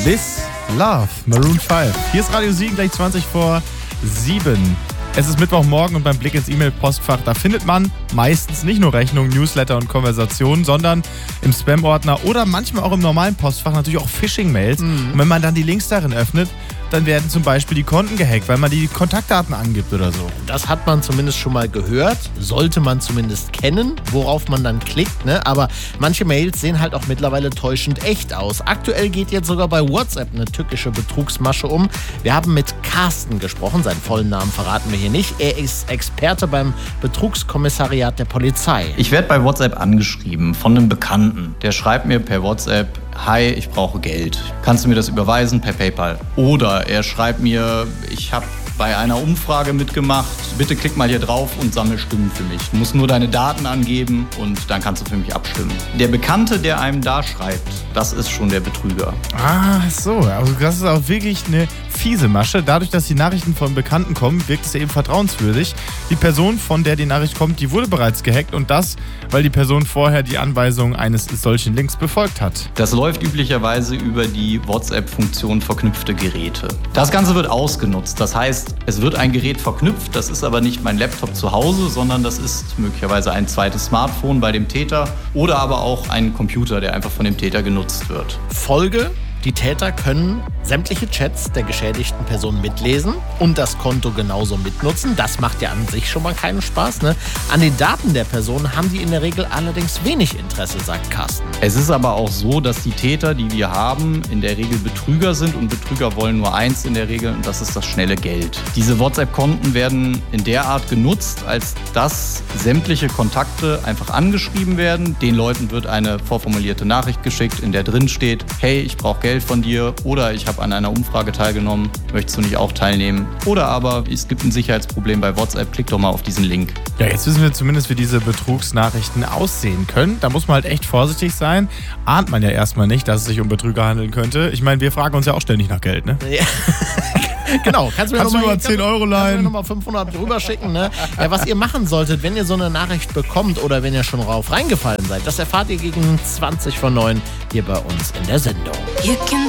This Love, Maroon 5. Hier ist Radio Siegen, gleich 20 vor 7. Es ist Mittwochmorgen und beim Blick ins E-Mail-Postfach, da findet man meistens nicht nur Rechnungen, Newsletter und Konversationen, sondern im Spam-Ordner oder manchmal auch im normalen Postfach natürlich auch Phishing-Mails. Und wenn man dann die Links darin öffnet, dann werden zum Beispiel die Konten gehackt, weil man die Kontaktdaten angibt oder so. Das hat man zumindest schon mal gehört, sollte man zumindest kennen, worauf man dann klickt, ne? Aber manche Mails sehen halt auch mittlerweile täuschend echt aus. Aktuell geht jetzt sogar bei WhatsApp eine tückische Betrugsmasche um. Wir haben mit Carsten gesprochen, seinen vollen Namen verraten wir hier nicht. Er ist Experte beim Betrugskommissariat der Polizei. Ich werde bei WhatsApp angeschrieben von einem Bekannten. Der schreibt mir per WhatsApp: Hi, ich brauche Geld. Kannst du mir das überweisen per PayPal? Oder er schreibt mir: Ich habe bei einer Umfrage mitgemacht. Bitte klick mal hier drauf und sammle Stimmen für mich. Du musst nur deine Daten angeben und dann kannst du für mich abstimmen. Der Bekannte, der einem da schreibt, das ist schon der Betrüger. Ah, so. Also das ist auch wirklich eine fiese Masche. Dadurch, dass die Nachrichten von Bekannten kommen, wirkt es eben vertrauenswürdig. Die Person, von der die Nachricht kommt, die wurde bereits gehackt und das, weil die Person vorher die Anweisung eines solchen Links befolgt hat. Das läuft üblicherweise über die WhatsApp-Funktion verknüpfte Geräte. Das Ganze wird ausgenutzt. Das heißt, es wird ein Gerät verknüpft. Das ist aber nicht mein Laptop zu Hause, sondern das ist möglicherweise ein zweites Smartphone bei dem Täter oder aber auch ein Computer, der einfach von dem Täter genutzt wird. Folge: Die Täter können sämtliche Chats der geschädigten Person mitlesen und das Konto genauso mitnutzen. Das macht ja an sich schon mal keinen Spaß, ne? An den Daten der Person haben die in der Regel allerdings wenig Interesse, sagt Carsten. Es ist aber auch so, dass die Täter, die wir haben, in der Regel Betrüger sind und Betrüger wollen nur eins in der Regel und das ist das schnelle Geld. Diese WhatsApp-Konten werden in der Art genutzt, als dass sämtliche Kontakte einfach angeschrieben werden. Den Leuten wird eine vorformulierte Nachricht geschickt, in der drin steht: Hey, ich brauche Geld von dir, oder ich habe an einer Umfrage teilgenommen, möchtest du nicht auch teilnehmen? Oder aber es gibt ein Sicherheitsproblem bei WhatsApp, klick doch mal auf diesen Link. Ja, jetzt wissen wir zumindest, wie diese Betrugsnachrichten aussehen können. Da muss man halt echt vorsichtig sein. Ahnt man ja erstmal nicht, dass es sich um Betrüger handeln könnte. Ich meine, wir fragen uns ja auch ständig nach Geld, ne? Ja. Genau, kannst du mir mal 10 Euro leihen? Nochmal 500 drüber schicken, ne? Ja, was ihr machen solltet, wenn ihr so eine Nachricht bekommt oder wenn ihr schon drauf reingefallen seid, das erfahrt ihr gegen 20 vor 9 hier bei uns in der Sendung.